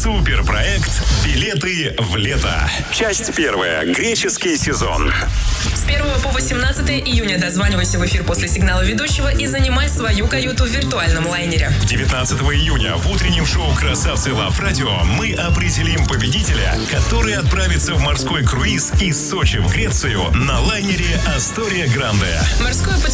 Суперпроект «Билеты в лето». Часть первая. Греческий сезон. С 1 по 18 июня дозванивайся в эфир после сигнала ведущего и занимай свою каюту в виртуальном лайнере. 19 июня в утреннем шоу «Красавцы Лав Радио» мы определим победителя, который отправится в морской круиз из Сочи в Грецию на лайнере «Астория Гранде». Морское путешествие